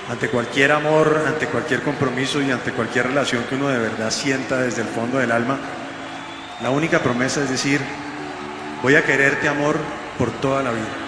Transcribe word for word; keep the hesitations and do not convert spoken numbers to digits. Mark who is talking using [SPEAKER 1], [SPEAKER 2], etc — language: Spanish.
[SPEAKER 1] Ante cualquier amor, ante cualquier compromiso y ante cualquier relación que uno de verdad sienta desde el fondo del alma, la única promesa es decir, voy a quererte, amor, por toda la vida.